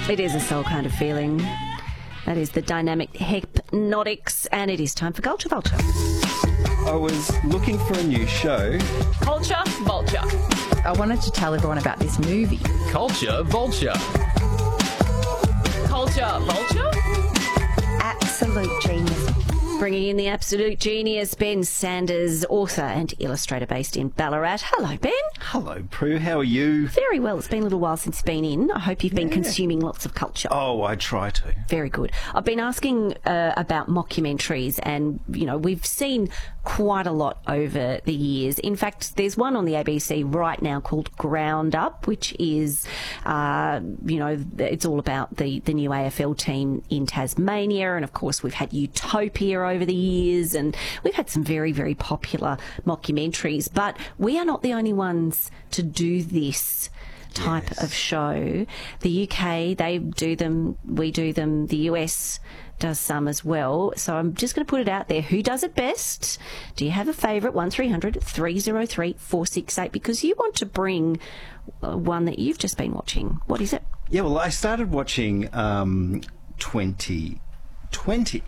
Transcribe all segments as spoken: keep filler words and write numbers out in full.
It is a soul kind of feeling. That is the Dynamic Hypnotics, and it is time for Culture Vulture. I was looking for a new show. Culture Vulture. I wanted to tell everyone about this movie. Culture Vulture. Culture Vulture? Absolute genius. Bringing in the absolute genius, Ben Sanders, author and illustrator based in Ballarat. Hello, Ben. Hello, Prue. How are you? Very well. It's been a little while since you've been in. I hope you've been Yeah. consuming lots of culture. Oh, I try to. Very good. I've been asking uh, about mockumentaries, and, you know, we've seen quite a lot over the years. In fact, there's one on the A B C right now called Ground Up, which is, uh, you know, it's all about the, the new A F L team in Tasmania. And, of course, we've had Utopia over the years, and we've had some very, very popular mockumentaries. But we are not the only ones to do this type Yes. of show. The U K, they do them, we do them, the U S does some as well. So I'm just going to put it out there. Who does it best? Do you have a favourite? one three hundred three oh three four six eight, because you want to bring uh, one that you've just been watching. What is it? Yeah, well, I started watching um, twenty twenty.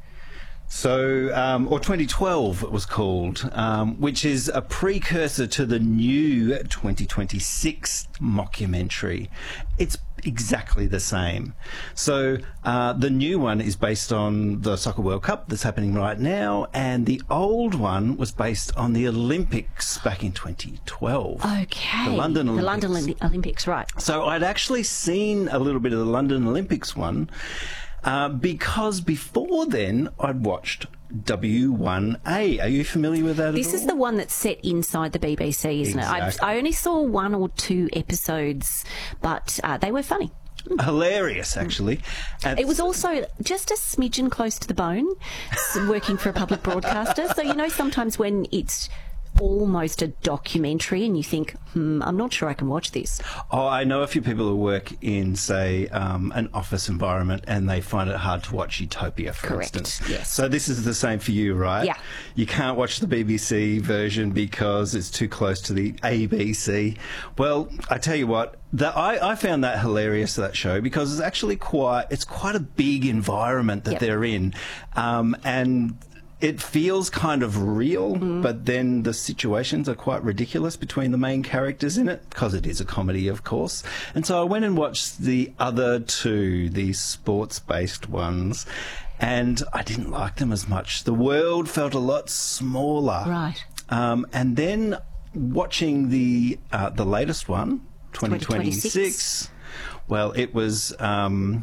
So, um, or twenty twelve it was called, um, which is a precursor to the new twenty twenty-six mockumentary. It's exactly the same. So, uh, the new one is based on the Soccer World Cup that's happening right now, and the old one was based on the Olympics back in twenty twelve. Okay. The London The Olympics. London Olympi- Olympics, right. So I'd actually seen a little bit of the London Olympics one, uh, because before then I'd watched W one A. Are you familiar with that This at all? is the one that's set inside the B B C, isn't it? Exactly. I, I only saw one or two episodes, but uh, they were funny. Hilarious, actually. And It was also just a smidgen close to the bone, s- working for a public broadcaster. So, you know, sometimes when it's almost a documentary and you think, hmm, I'm not sure I can watch this. Oh, I know a few people who work in, say, um, an office environment, and they find it hard to watch Utopia, for Correct, instance. yes. So this is the same for you, right? Yeah. You can't watch the B B C version because it's too close to the A B C. Well, I tell you what, that I, I found that hilarious, that show, because it's actually quite, it's quite a big environment that Yep. they're in. Um, and it feels kind of real, Mm-hmm. but then the situations are quite ridiculous between the main characters in it, because it is a comedy, of course. And so I went and watched the other two, the sports-based ones, and I didn't like them as much. The world felt a lot smaller. Right. Um, and then watching the uh, the latest one, twenty twenty-six, well, it was um,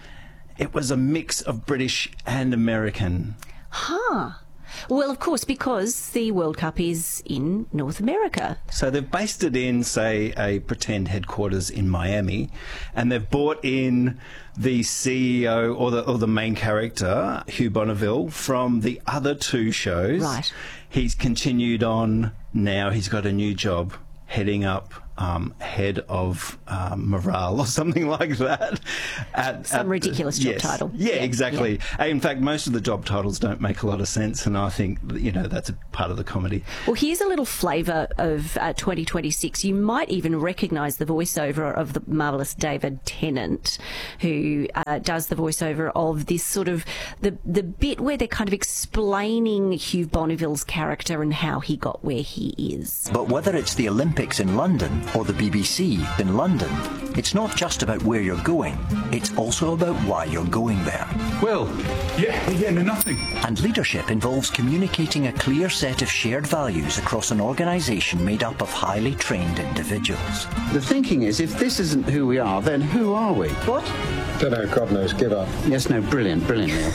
it was a mix of British and American. Huh. Well, of course, because the World Cup is in North America. So they've based it in, say, a pretend headquarters in Miami, and they've brought in the C E O or the or the main character, Hugh Bonneville, from the other two shows. Right. He's continued on now. He's got a new job heading up um, head of um, morale or something like that. At, Some at- ridiculous job yes. title. Yeah, Yeah, exactly. In fact, most of the job titles don't make a lot of sense, and I think, you know, that's a part of the comedy. Well, here's a little flavour of uh, twenty twenty-six. You might even recognise the voiceover of the marvellous David Tennant, who uh, does the voiceover of this sort of the the bit where they're kind of explaining Hugh Bonneville's character and how he got where he is. But whether it's the Olympics in London or the B B C in London, it's not just about where you're going, it's also about why you're going there. Well, yeah, yeah, no, nothing. And leadership involves communicating a clear set of shared values across an organisation made up of highly trained individuals. The thinking is, if this isn't who we are, then who are we? What? Don't know, God knows, give up. Yes, no, brilliant, brilliant, Neil.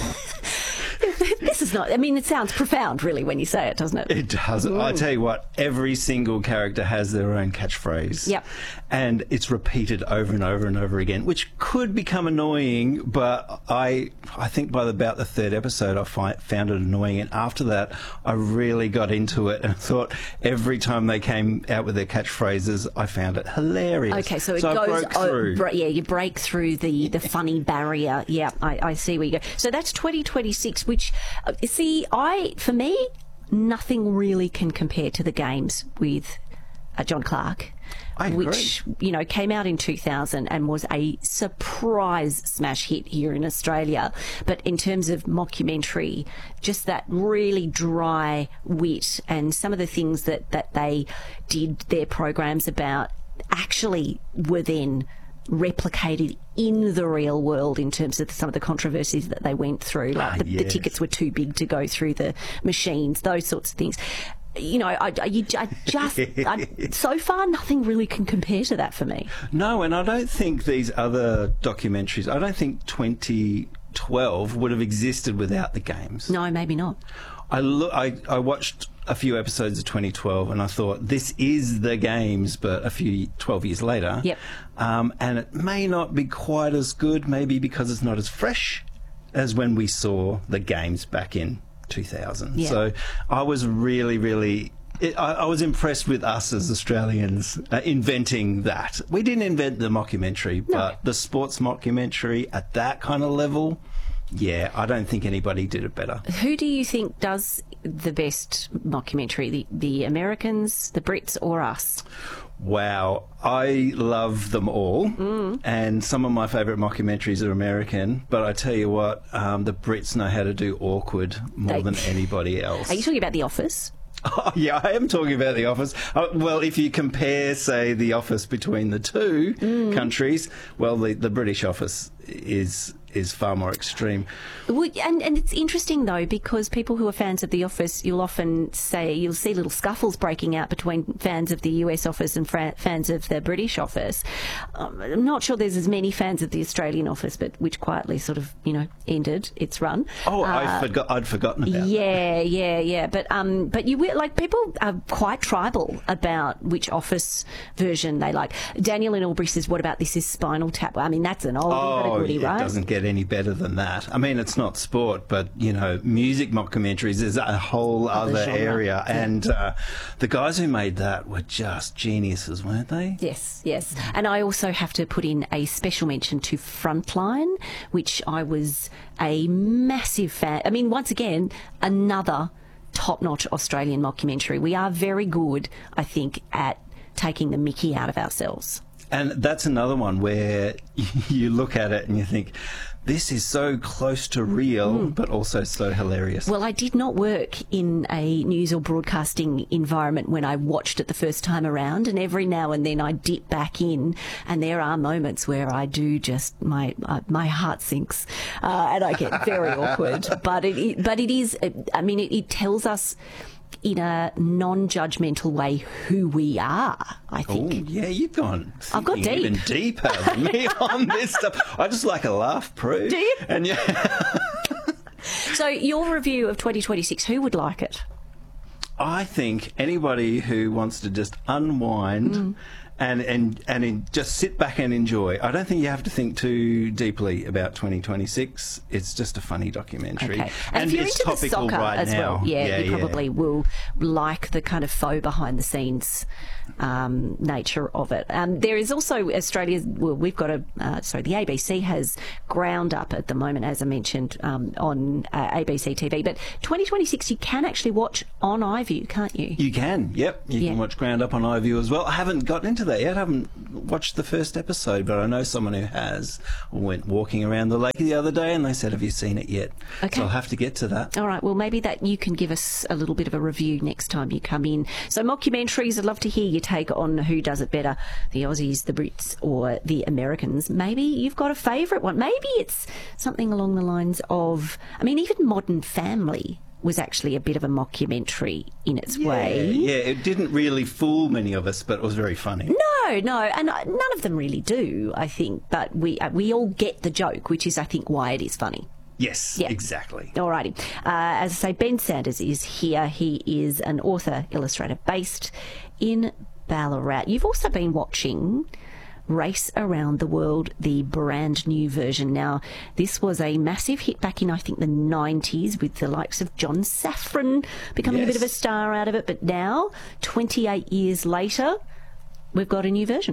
This is not, I mean, it sounds profound, really, when you say it, doesn't it? It does. I tell you what, every single character has their own catchphrase. Yep. And it's repeated over and over and over again, which could become annoying, but I I think by about the third episode I fi- found it annoying, and after that I really got into it and thought every time they came out with their catchphrases I found it hilarious. Okay, so it I goes, broke through. oh, br- yeah, you break through the, the funny barrier. Yeah, I, I see where you go. So that's twenty twenty-six, which, uh, see, I, for me, nothing really can compare to the games with uh, John Clark. I agree. Which, you know, came out in two thousand and was a surprise smash hit here in Australia. But in terms of mockumentary, just that really dry wit and some of the things that, that they did their programs about actually were then replicated in the real world in terms of some of the controversies that they went through. Like Ah, the, yes. the tickets were too big to go through the machines, those sorts of things. You know, I, I, you, I just, I, so far, nothing really can compare to that for me. No, and I don't think these other documentaries, I don't think twenty twelve would have existed without the games. No, maybe not. I, look, I, I watched a few episodes of twenty twelve and I thought, this is the games, but a few, twelve years later. Yep. Um, and it may not be quite as good, maybe because it's not as fresh as when we saw the games back in two thousand. Yeah. So I was really, really... It, I, I was impressed with us as Australians uh, inventing that. We didn't invent the mockumentary, but the sports mockumentary at that kind of level, yeah, I don't think anybody did it better. Who do you think does the best mockumentary? The, the Americans, the Brits, or us? Wow, I love them all, Mm. and some of my favourite mockumentaries are American, but I tell you what, um, the Brits know how to do awkward more They- than anybody else. Are you talking about The Office? Oh, yeah, I am talking about The Office. Uh, well, if you compare, say, The Office between the two Mm. countries, well, the, the British Office is is far more extreme. Well, and, and it's interesting, though, because people who are fans of The Office, you'll often say, you'll see little scuffles breaking out between fans of the U S Office and fra- fans of the British Office. Um, I'm not sure there's as many fans of the Australian Office, but which quietly sort of, you know, ended its run. Oh, I Uh, forgot. I'd forgotten about that. Yeah, yeah, yeah. But um, but you will- like people are quite tribal about which Office version they like. Daniel in Albury says, "What about This Is Spinal Tap?" I mean, that's an oldie but a Oh, goodie, it right? doesn't get any better than that. I mean, it's not sport, but, you know, music mockumentaries is a whole other genre. area. And uh, the guys who made that were just geniuses, weren't they? Yes, yes. And I also have to put in a special mention to Frontline, which I was a massive fan. I mean, once again, another top-notch Australian mockumentary. We are very good, I think, at taking the mickey out of ourselves. And that's another one where you look at it and you think, this is so close to real, but also so hilarious. Well, I did not work in a news or broadcasting environment when I watched it the first time around, and every now and then I dip back in, and there are moments where I do just my uh, my heart sinks, uh, and I get very awkward. But it, it but it is. I mean, it, it tells us in a non-judgmental way who we are, I Oh, think. yeah, you've gone I've got thinking even deeper than me on this stuff. I just like a laugh, Prue. Do you? And yeah, So your review of twenty twenty-six, who would like it? I think anybody who wants to just unwind Mm. and and and in, just sit back and enjoy. I don't think you have to think too deeply about twenty twenty-six. It's just a funny documentary, Okay. And, if you're it's into the topical soccer right as now. well, yeah, you yeah. probably will like the kind of faux behind the scenes um, nature of it. Um, there is also Australia's. Well, we've got a uh, sorry, the A B C has Ground Up at the moment, as I mentioned um, on uh, A B C T V. But twenty twenty-six, you can actually watch on iView, can't you? You can, yep. You Yeah. can watch Ground Up on iView as well. I haven't gotten into that yet. I haven't watched the first episode, but I know someone who has. Went walking around the lake the other day and they said, have you seen it yet? Okay. So I'll have to get to that. All right, well, maybe that you can give us a little bit of a review next time you come in. So mockumentaries, I'd love to hear your take on who does it better, the Aussies, the Brits, or the Americans. Maybe you've got a favourite one. Maybe it's something along the lines of, I mean, even Modern Family was actually a bit of a mockumentary in its way. Yeah, it didn't really fool many of us, but it was very funny. No, no, and uh, none of them really do, I think, but we uh, we all get the joke, which is, I think, why it is funny. Yes, Yeah. exactly. Alrighty. Uh, as I say, Ben Sanders is here. He is an author, illustrator based in Ballarat. You've also been watching Race Around the World, the brand new version. Now, this was a massive hit back in, I think, the nineties with the likes of John Safran becoming Yes. a bit of a star out of it. But now, twenty-eight years later, we've got a new version.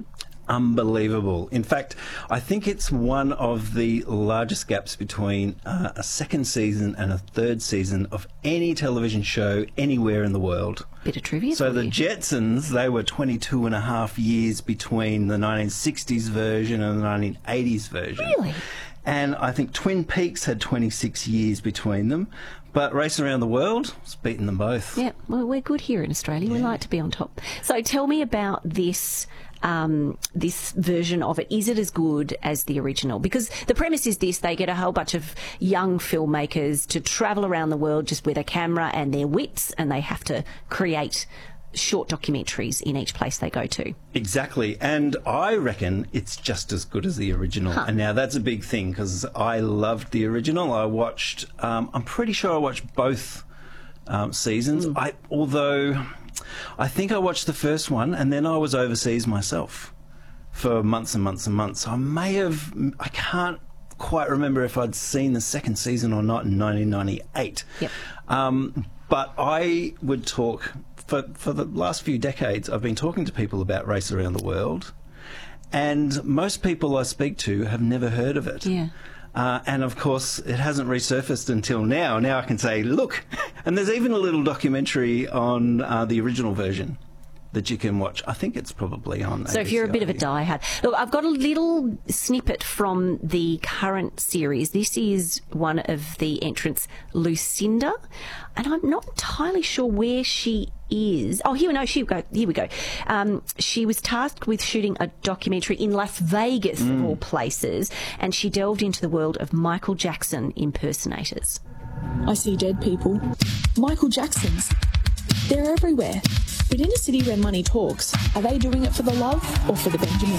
unbelievable. In fact, I think it's one of the largest gaps between uh, a second season and a third season of any television show anywhere in the world. Bit of trivia So for the you. Jetsons, they were twenty-two and a half years between the nineteen sixties version and the nineteen eighties version. Really? And I think Twin Peaks had twenty-six years between them. But Race Around the World has beaten them both. Yeah, well, we're good here in Australia. We like to be on top. So tell me about this um, this version of it. Is it as good as the original? Because the premise is this: they get a whole bunch of young filmmakers to travel around the world just with a camera and their wits, and they have to create short documentaries in each place they go to. Exactly, and I reckon it's just as good as the original. Huh. And now that's a big thing because I loved the original. I watched, um, I'm pretty sure I watched both um, seasons. Mm. I, although I think I watched the first one and then I was overseas myself for months and months and months. I may have, I can't quite remember if I'd seen the second season or not in nineteen ninety-eight. Yep. Um, but I would talk, for, for the last few decades, I've been talking to people about Race Around the World, and most people I speak to have never heard of it. Yeah. Uh, and of course, it hasn't resurfaced until now. Now I can say, look, and there's even a little documentary on uh, the original version that you can watch. I think it's probably on. So if you're a bit of a diehard. Look, I've got a little snippet from the current series. This is one of the entrants, Lucinda, and I'm not entirely sure where she is. Oh, here we go. She go. Here we go. Um, she was tasked with shooting a documentary in Las Vegas, Mm. of all places, and she delved into the world of Michael Jackson impersonators. I see dead people. Michael Jacksons. They're everywhere. But in a city where money talks, are they doing it for the love or for the Benjamins?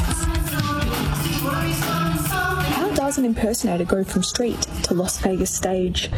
How does an impersonator go from street to Las Vegas stage?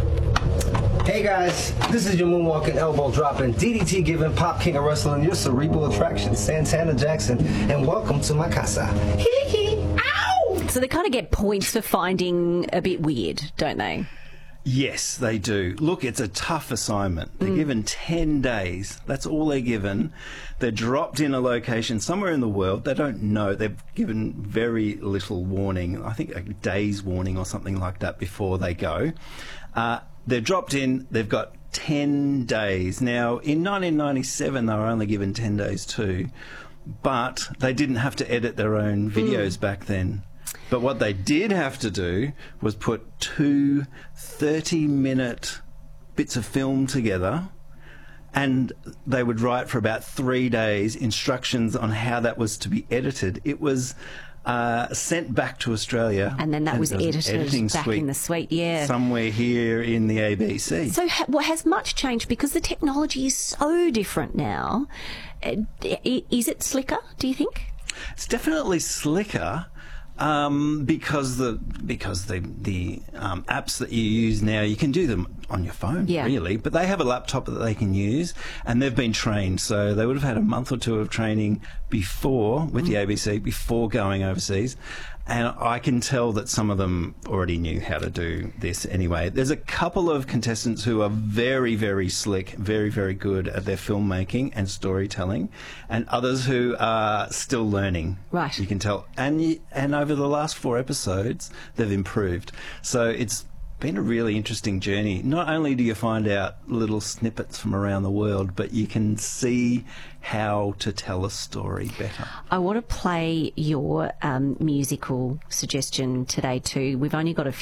Hey guys, this is your moonwalking, elbow dropping, D D T giving, pop king of wrestling, your cerebral attraction, Santana Jackson, and welcome to my casa. Hee hee, ow! So they kind of get points for finding a bit weird, don't they? Yes, they do. Look, it's a tough assignment. They're Mm. given ten days. That's all they're given. They're dropped in a location somewhere in the world. They don't know. They've given very little warning. I think a day's warning or something like that before they go. Uh, they're dropped in. They've got ten days. Now, in nineteen ninety-seven, they were only given ten days too. But they didn't have to edit their own videos Mm. back then. But what they did have to do was put two thirty-minute bits of film together, and they would write for about three days instructions on how that was to be edited. It was uh, sent back to Australia. And then that was there an edited editing back suite in the suite, yeah. somewhere here in the A B C. So ha- well, has much changed because the technology is so different now? Uh, i- is it slicker, do you think? It's definitely slicker. Um, because the because the the um, apps that you use now, you can do them on your phone, Yeah. really. But they have a laptop that they can use, and they've been trained. So they would have had a month or two of training before with the A B C before going overseas. And I can tell that some of them already knew how to do this anyway. There's a couple of contestants who are very, very slick, very, very good at their filmmaking and storytelling, and others who are still learning. Right. You can tell. And, y- and over the last four episodes, they've improved. So it's been a really interesting journey. Not only do you find out little snippets from around the world, but you can see how to tell a story better. I want to play your um, musical suggestion today too. We've only got a